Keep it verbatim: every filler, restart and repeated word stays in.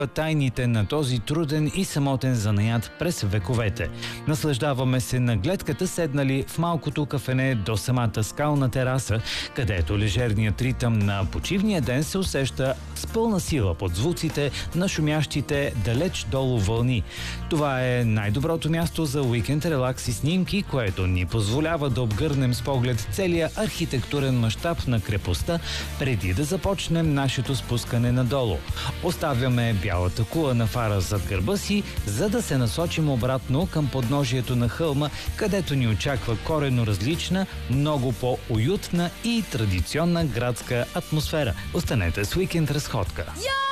тайните на този труден и самотен занаят през вековете. Наслаждаваме се на гледката, седнали в малкото кафене до самата скална тераса, където лежерният ритъм на почивния ден се усеща с пълна сила под звуците на шумящите далеч долу вълни. Това е най-доброто място за уикенд, релакс и снимки, което ни позволява да обгърнем с поглед целия архитектурен мащаб на крепостта, преди да започнем нашето спускане надолу. Оставяме бялата кула на фара зад гърба си, за да се насочим обратно към подножието на хълма, където ни очаква коренно различна, много по-уютна и традиционна градска атмосфера. Останете с уикенд разходка.